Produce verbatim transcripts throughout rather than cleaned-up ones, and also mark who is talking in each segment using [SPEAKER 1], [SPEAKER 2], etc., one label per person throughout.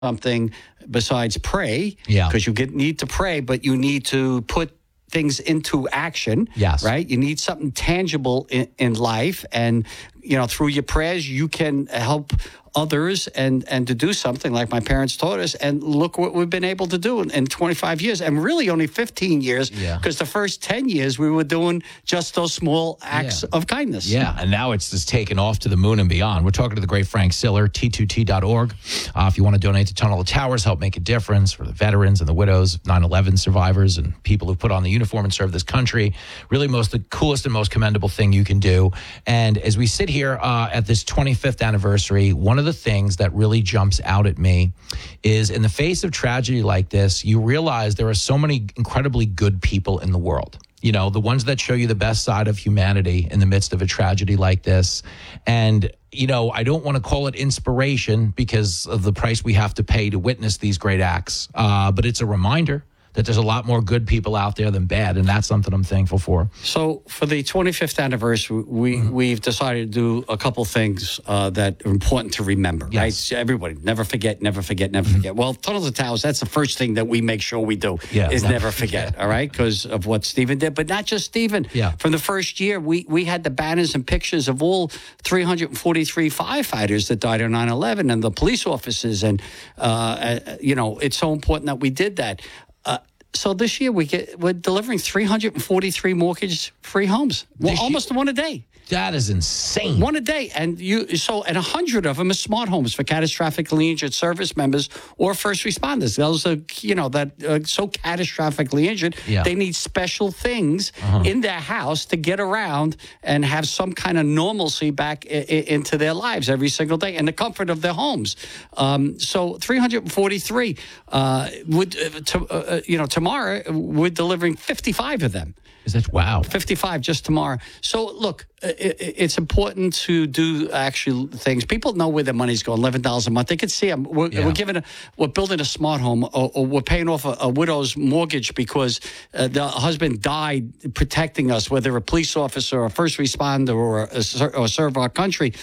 [SPEAKER 1] something besides pray.
[SPEAKER 2] Yeah.
[SPEAKER 1] Because you get, need to pray, but you need to put things into action.
[SPEAKER 2] Yes.
[SPEAKER 1] Right? You need something tangible in, in life. And, you know, through your prayers, you can help others and and to do something like my parents taught us, and look what we've been able to do in, in twenty-five years, and really only fifteen years, because
[SPEAKER 2] Yeah.
[SPEAKER 1] the first ten years we were doing just those small acts
[SPEAKER 2] Yeah.
[SPEAKER 1] of kindness.
[SPEAKER 2] Yeah, and now it's just taken off to the moon and beyond. We're talking to the great Frank Siller, T two T dot org. Uh, if you want to donate to Tunnel of Towers, help make a difference for the veterans and the widows of nine eleven survivors and people who put on the uniform and serve this country. Really most the coolest and most commendable thing you can do. And as we sit here uh, at this twenty-fifth anniversary, one of the things that really jumps out at me is in the face of tragedy like this, you realize there are so many incredibly good people in the world. You know, the ones that show you the best side of humanity in the midst of a tragedy like this. And, you know, I don't want to call it inspiration because of the price we have to pay to witness these great acts. Uh, but it's a reminder that there's a lot more good people out there than bad, and that's something I'm thankful for.
[SPEAKER 1] So for the twenty-fifth anniversary, we, mm-hmm. we've decided to do a couple things uh, that are important to remember,
[SPEAKER 2] yes.
[SPEAKER 1] right? So everybody, never forget, never forget, never mm-hmm. forget. Well, Tunnels of Towers, that's the first thing that we make sure we do,
[SPEAKER 2] yeah,
[SPEAKER 1] is
[SPEAKER 2] never,
[SPEAKER 1] never forget,
[SPEAKER 2] yeah.
[SPEAKER 1] all right? Because of what Stephen did, but not just Stephen.
[SPEAKER 2] Yeah.
[SPEAKER 1] From the first year, we, we had the banners and pictures of all three hundred forty-three firefighters that died on nine eleven and the police officers, and, uh, uh, you know, it's so important that we did that. Uh, So this year we get we're delivering three hundred forty-three mortgage-free homes, well, almost one a day.
[SPEAKER 2] That is insane.
[SPEAKER 1] One a day, and you so and a hundred of them are smart homes for catastrophically injured service members or first responders. Those are you know that are so catastrophically injured,
[SPEAKER 2] yeah.
[SPEAKER 1] they need special things uh-huh. in their house to get around and have some kind of normalcy back I- I- into their lives every single day, and the comfort of their homes. Um, so three hundred forty-three uh, would uh, to, uh, you know tomorrow we're delivering fifty-five of them.
[SPEAKER 2] Is that wow?
[SPEAKER 1] fifty-five just tomorrow. So look, it, it's important to do actual things. People know where their money's going. Eleven dollars a month, they can see them. We're,
[SPEAKER 2] Yeah.
[SPEAKER 1] we're giving, a, we're building a smart home, or, or we're paying off a, a widow's mortgage because uh, the husband died protecting us, whether a police officer, or a first responder, or a, or serve our country.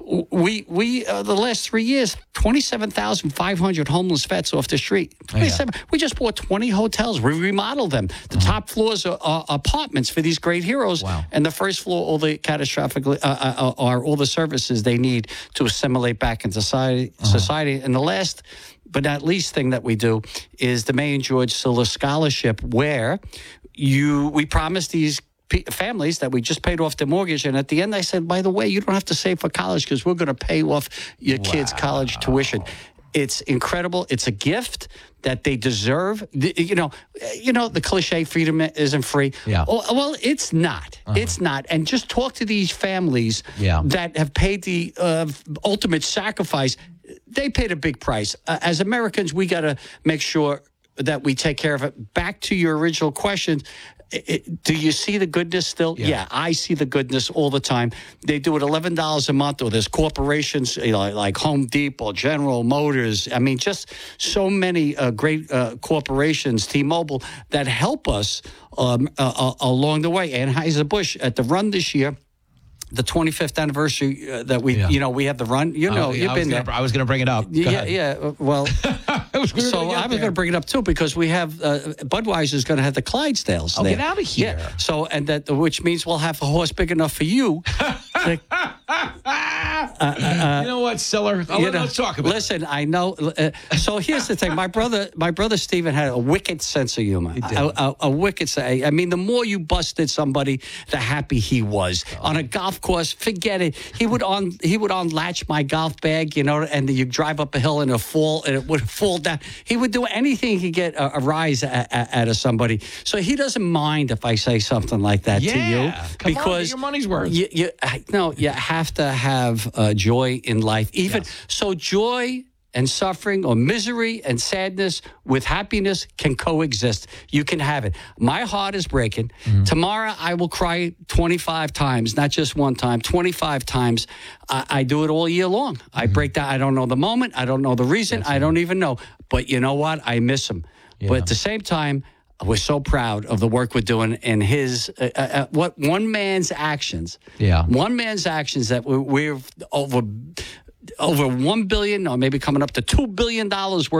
[SPEAKER 1] We we uh, the last three years, twenty-seven thousand five hundred homeless vets off the street. twenty-seven. Oh, yeah. We just bought twenty hotels. We remodeled them. The uh-huh. top floors are, are apartments for these great heroes,
[SPEAKER 2] wow.
[SPEAKER 1] and the first floor, all the catastrophic uh, uh, are all the services they need to assimilate back into society. Uh-huh. Society, and the last but not least thing that we do is the May and George Siller Scholarship, where you we promise these families that we just paid off their mortgage, and at the end I said, by the way, you don't have to save for college because we're going to pay off your wow. kids' college tuition. It's incredible. It's a gift that they deserve. You know, you know the cliche, freedom isn't free.
[SPEAKER 2] Yeah.
[SPEAKER 1] Well, it's not. Uh-huh. It's not. And just talk to these families
[SPEAKER 2] yeah.
[SPEAKER 1] that have paid the uh, ultimate sacrifice. They paid a big price. Uh, as Americans, we got to make sure that we take care of it. Back to your original question. It, do you see the goodness still? Yeah. yeah, I see the goodness all the time. They do it eleven dollars a month, or there's corporations you know, like Home Depot, General Motors. I mean, just so many uh, great uh, corporations, T-Mobile, that help us um, uh, uh, along the way. Anheuser-Busch at the run this year, the twenty-fifth anniversary uh, that we, yeah. you know, we have the run. You know, uh,
[SPEAKER 2] yeah,
[SPEAKER 1] you've been
[SPEAKER 2] gonna,
[SPEAKER 1] there.
[SPEAKER 2] I was going to bring it up. Go
[SPEAKER 1] yeah,
[SPEAKER 2] ahead.
[SPEAKER 1] yeah. Well,
[SPEAKER 2] I was
[SPEAKER 1] so I was going to bring it up too because we have uh, Budweiser is going to have the Clydesdales.
[SPEAKER 2] Oh,
[SPEAKER 1] there.
[SPEAKER 2] get out of here!
[SPEAKER 1] Yeah. So and that which means we'll have a horse big enough for you. to,
[SPEAKER 2] uh, uh, you know what, Siller? Oh, you know, let's talk about.
[SPEAKER 1] Listen, it. I know. Uh, so here's the thing: my brother, my brother Stephen had a wicked sense of humor.
[SPEAKER 2] He did.
[SPEAKER 1] A, a, a wicked. I mean, the more you busted somebody, the happy he was. Oh. On a golf course, forget it. He would on he would unlatch my golf bag, you know, and you drive up a hill and it fall and it would fall down. He would do anything he could get a, a rise out of somebody. So he doesn't mind if I say something like that
[SPEAKER 2] yeah.
[SPEAKER 1] to you,
[SPEAKER 2] Come
[SPEAKER 1] because
[SPEAKER 2] on, get your money's worth.
[SPEAKER 1] You, you, no, you have to have uh, joy in life. Even
[SPEAKER 2] yes.
[SPEAKER 1] so, joy and suffering, or misery and sadness with happiness can coexist. You can have it. My heart is breaking. Mm-hmm. Tomorrow I will cry twenty-five times, not just one time, twenty-five times. I, I do it all year long. Mm-hmm. I break down. I don't know the moment. I don't know the reason. That's I don't right. even know. But you know what? I miss him. Yeah. But at the same time, we're so proud of the work we're doing and his, uh, uh, what one man's actions,
[SPEAKER 2] yeah,
[SPEAKER 1] one man's actions that we're, we're over over one billion dollars or maybe coming up to two billion dollars worth